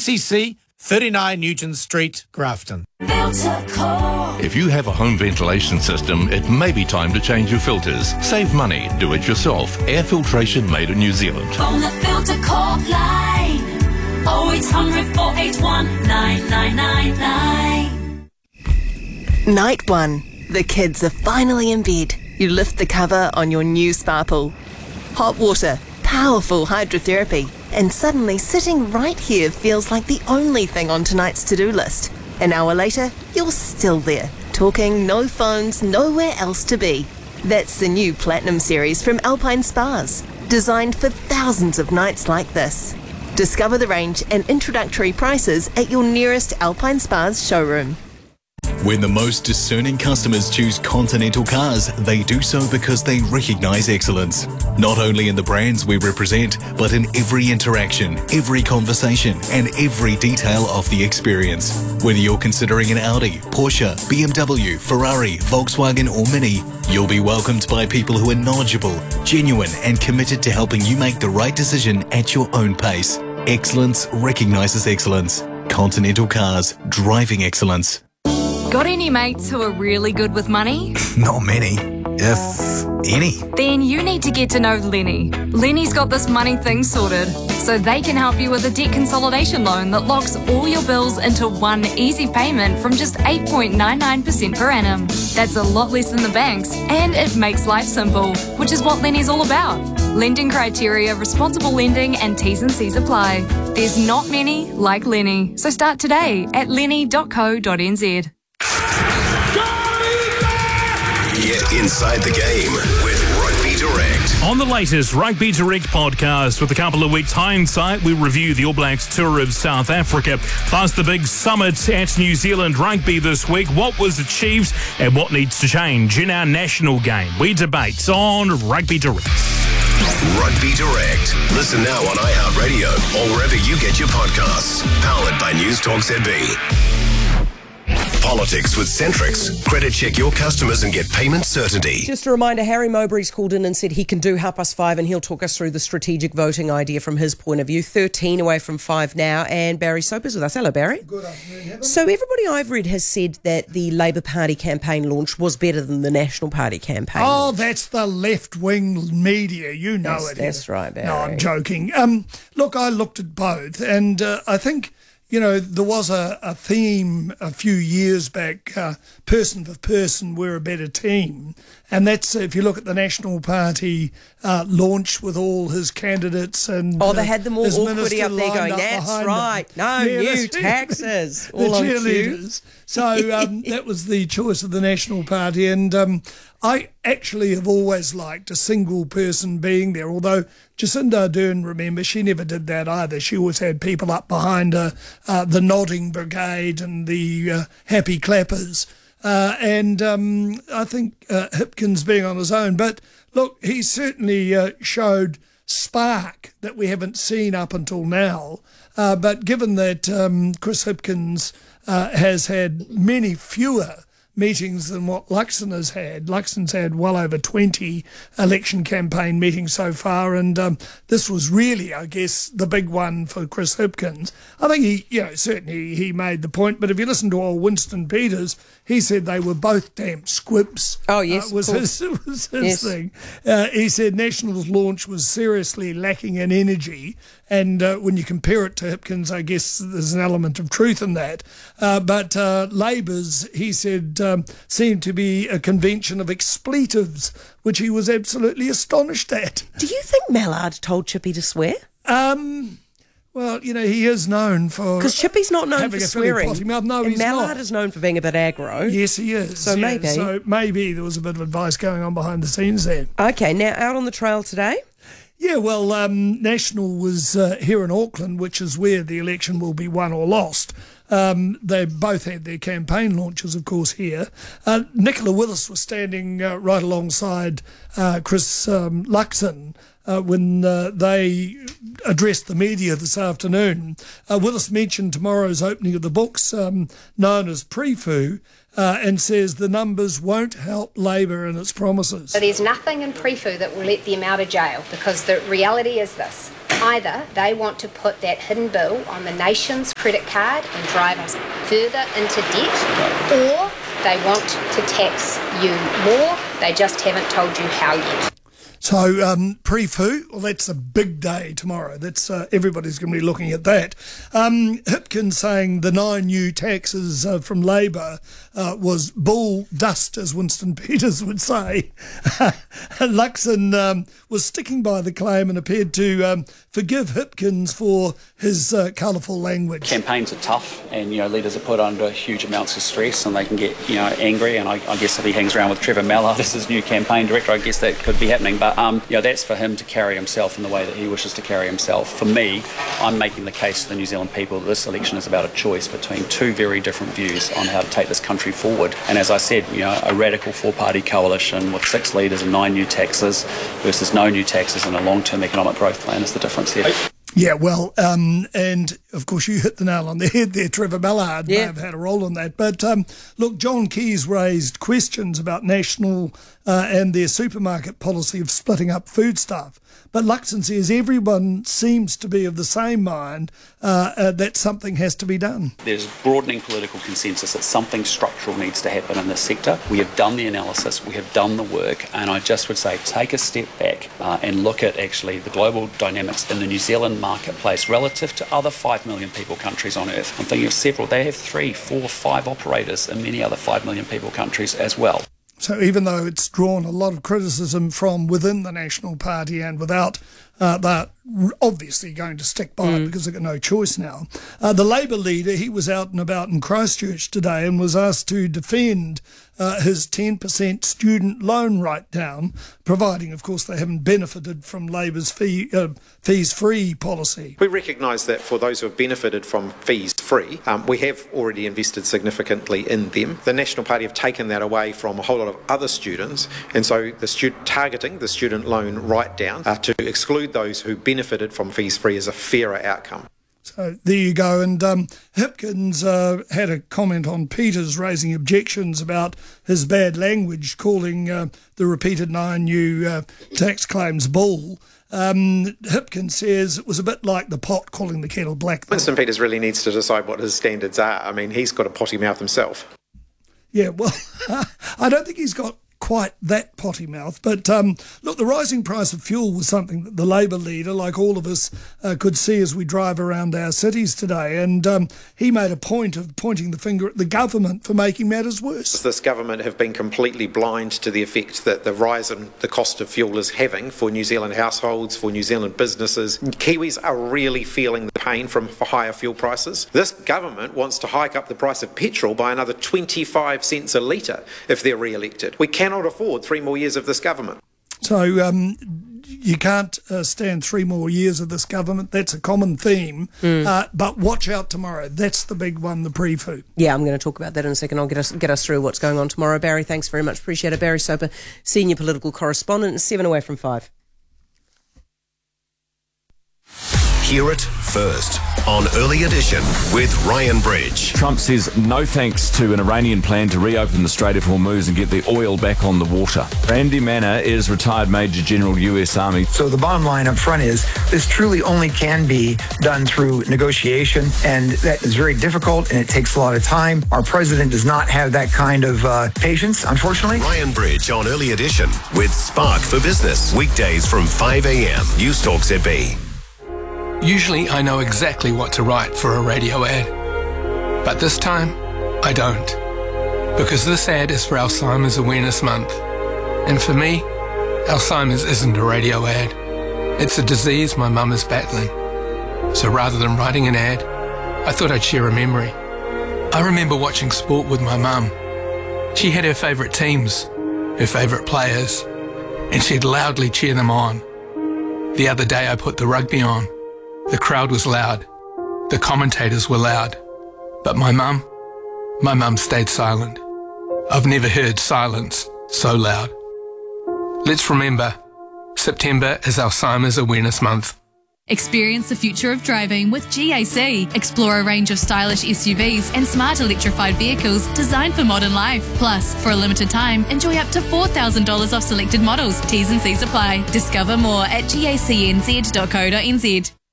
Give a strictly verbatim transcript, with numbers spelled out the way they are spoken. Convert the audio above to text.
C C, thirty-nine Nugent Street, Grafton. If you have a home ventilation system, it may be time to change your filters. Save money. Do it yourself. Air filtration made in New Zealand. On the Filter Corp line, oh eight hundred, four eight one, nine nine nine nine. Night one. The kids are finally in bed. You lift the cover on your new spa pool. Hot water, powerful hydrotherapy, and suddenly sitting right here feels like the only thing on tonight's to-do list. An hour later, you're still there, talking, no phones, nowhere else to be. That's the new Platinum series from Alpine Spas, designed for thousands of nights like this. Discover the range and introductory prices at your nearest Alpine Spas showroom. When the most discerning customers choose Continental Cars, they do so because they recognise excellence. Not only in the brands we represent, but in every interaction, every conversation, and every detail of the experience. Whether you're considering an Audi, Porsche, B M W, Ferrari, Volkswagen or Mini, you'll be welcomed by people who are knowledgeable, genuine, and committed to helping you make the right decision at your own pace. Excellence recognises excellence. Continental Cars, driving excellence. Got any mates who are really good with money? Not many, if any. Then you need to get to know Lenny. Lenny's got this money thing sorted, so they can help you with a debt consolidation loan that locks all your bills into one easy payment from just eight point nine nine percent per annum. That's a lot less than the banks, and it makes life simple, which is what Lenny's all about. Lending criteria, responsible lending, and T's and C's apply. There's not many like Lenny, so start today at lenny dot co dot n z. Get inside the game with Rugby Direct. On the latest Rugby Direct podcast, with a couple of weeks' hindsight, we review the All Blacks tour of South Africa, plus the big summit at New Zealand Rugby this week, what was achieved and what needs to change in our national game. We debate on Rugby Direct. Rugby Direct. Listen now on iHeartRadio or wherever you get your podcasts. Powered by News Talk Z B. Politics with Centrix. Credit check your customers and get payment certainty. Just a reminder, Harry Mowbray's called in and said he can do half past five and he'll talk us through the strategic voting idea from his point of view. thirteen away from five now, and Barry Soper's with us. Hello, Barry. Good afternoon, Heaven. So everybody I've read has said that the Labour Party campaign launch was better than the National Party campaign Oh, launch. that's the left-wing media. You know That's- it. that's Heaven. right, Barry. No, I'm joking. Um, look, I looked at both, and uh, I think... You know, there was a, a theme a few years back, uh, person for person, we're a better team. And that's, if you look at the National Party uh, launch with all his candidates and... Oh, they uh, had them all his awkwardly minister up there lined going, up that's behind right, them. no Yeah, new that's- taxes, the all on cue. cheerleaders. So um, that was the choice of the National Party. And um, I actually have always liked a single person being there, although Jacinda Ardern, remember, she never did that either. She always had people up behind her, uh, the nodding brigade and the uh, happy clappers. Uh, and um, I think uh, Hipkins being on his own. But look, he certainly uh, showed spark that we haven't seen up until now. Uh, but given that um, Chris Hipkins uh, has had many fewer meetings than what Luxon has had. Luxon's had well over twenty election campaign meetings so far, and um, this was really, I guess, the big one for Chris Hipkins. I think he, you know, certainly he made the point, but if you listen to old Winston Peters, he said they were both damn squibs. Oh, yes, uh, was of his, was his Yes. thing. Uh, he said National's launch was seriously lacking in energy, and uh, when you compare it to Hipkins, I guess there's an element of truth in that. Uh, but uh, Labour's, he said, um, seemed to be a convention of expletives, which he was absolutely astonished at. Do you think Mallard told Chippy to swear? Um, well, you know, he is known for... Because Chippy's not known having for a Philly swearing. potty mouth. No, and he's Mallard not. is known for being a bit aggro. Yes, he is. So yeah. maybe. So maybe there was a bit of advice going on behind the scenes there. Okay, now out on the trail today? Yeah, well, um, National was uh, here in Auckland, which is where the election will be won or lost. Um, they both had their campaign launches, of course, here. Uh, Nicola Willis was standing uh, right alongside uh, Chris um, Luxon uh, when uh, they addressed the media this afternoon. Uh, Willis mentioned tomorrow's opening of the books, um, known as Pre-Fu, uh, and says the numbers won't help Labor in its promises. So there's nothing in Pre-Fu that will let them out of jail, because the reality is this. Either they want to put that hidden bill on the nation's credit card and drive us further into debt, or they want to tax you more. They just haven't told you how yet. So um, Pre-Fu, well, that's a big day tomorrow. That's uh, everybody's going to be looking at that. Um, Hipkin saying the nine new taxes uh, from Labor uh, was bull dust, as Winston Peters would say. Luxon um, was sticking by the claim and appeared to um, forgive Hipkins for his uh, colourful language. Campaigns are tough, and you know leaders are put under huge amounts of stress, and they can get you know angry. And I, I guess if he hangs around with Trevor Mallard, this is new campaign director, I guess that could be happening. But um, you know that's for him to carry himself in the way that he wishes to carry himself. For me, I'm making the case to the New Zealand people that this election is about a choice between two very different views on how to take this country forward. And as I said, you know, a radical four-party coalition with six leaders and nine new taxes versus no new taxes and a long-term economic growth plan is the difference here. Yeah, well, um, and of course you hit the nail on the head there. Trevor Mallard yeah. may have had a role in that. But um, look, John Keys raised questions about National uh, and their supermarket policy of splitting up foodstuff. But Luxon says everyone seems to be of the same mind uh, uh, that something has to be done. There's broadening political consensus that something structural needs to happen in this sector. We have done the analysis, we have done the work, and I just would say take a step back uh, and look at actually the global dynamics in the New Zealand marketplace relative to other five million people countries on earth. I'm thinking of several. They have three, four, five operators in many other five million people countries as well. So even though it's drawn a lot of criticism from within the National Party and without uh, that obviously going to stick by mm. it because they've got no choice now, uh, the Labour leader, he was out and about in Christchurch today and was asked to defend uh, his ten percent student loan write-down, providing, of course, they haven't benefited from Labour's fee, uh, fees-free policy. We recognise that for those who have benefited from fees-free, um, we have already invested significantly in them. The National Party have taken that away from a whole lot of other students, and so the stu- targeting the student loan write-down uh, to exclude those who benefited from fees-free is a fairer outcome. So there you go. And um, Hipkins uh, had a comment on Peters raising objections about his bad language, calling uh, the repeated nine new uh, tax claims bull. Um, Hipkins says it was a bit like the pot calling the kettle black. Winston Peters really needs to decide what his standards are. I mean, he's got a potty mouth himself. Yeah, well, I don't think he's got quite that potty mouth. But um, look, the rising price of fuel was something that the Labour leader, like all of us, uh, could see as we drive around our cities today. And um, he made a point of pointing the finger at the government for making matters worse. This government have been completely blind to the effect that the rise in the cost of fuel is having for New Zealand households, for New Zealand businesses. Kiwis are really feeling the pain from higher fuel prices. This government wants to hike up the price of petrol by another twenty-five cents a litre if they're re-elected. We cannot afford three more years of this government. So um, you can't uh, stand three more years of this government. That's a common theme. Mm. Uh, but watch out tomorrow. That's the big one, the Pre-Fu. Yeah, I'm going to talk about that in a second. I'll get us get us through what's going on tomorrow. Barry, thanks very much. Appreciate it. Barry Soper, senior political correspondent, seven away from five. Hear it first on Early Edition with Ryan Bridge. Trump says no thanks to an Iranian plan to reopen the Strait of Hormuz and get the oil back on the water. Randy Manna is retired Major General U S Army. So the bottom line up front is this truly only can be done through negotiation, and that is very difficult and it takes a lot of time. Our president does not have that kind of uh, patience, unfortunately. Ryan Bridge on Early Edition with Spark for Business. Weekdays from five a.m. News Talk Z B. Usually I know exactly what to write for a radio ad, but this time I don't, because this ad is for Alzheimer's Awareness Month, and for me, Alzheimer's isn't a radio ad. It's a disease my mum is battling. So rather than writing an ad, I thought I'd share a memory. I remember watching sport with my mum. She had her favourite teams, her favourite players, and she'd loudly cheer them on. The other day I put the rugby on. The crowd was loud. The commentators were loud. But my mum, my mum stayed silent. I've never heard silence so loud. Let's remember, September is Alzheimer's Awareness Month. Experience the future of driving with G A C. Explore a range of stylish S U Vs and smart electrified vehicles designed for modern life. Plus, for a limited time, enjoy up to four thousand dollars off selected models. T's and C's apply. Discover more at gacnz dot co dot n z.